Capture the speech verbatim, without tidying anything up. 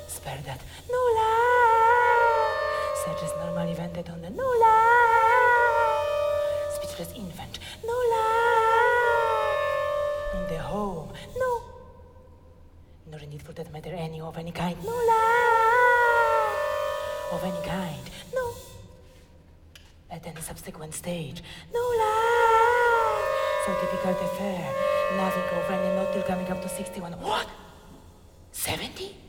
Spare that. Nulla. Such as normally vented on the nulla. Speechless infant. Nulla. In the home. No. Nor indeed for that matter any of any kind. Nulla. Of any kind. No. At any subsequent stage. Nulla. So typical the fair. Loving over and not till coming up to sixty-one. What? seventy?